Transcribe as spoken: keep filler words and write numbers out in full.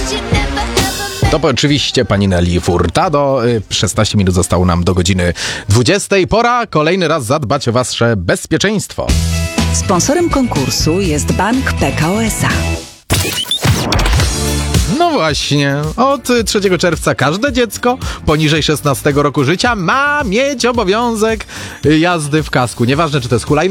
To oczywiście pani Nelly Furtado. szesnaście minut zostało nam do godziny dwudziestej. Pora kolejny raz zadbać o wasze bezpieczeństwo. Sponsorem konkursu jest Bank P K O S A. No właśnie, od trzeciego czerwca każde dziecko poniżej szesnastego roku życia ma mieć obowiązek jazdy w kasku. Nieważne, czy to jest hulajnoga,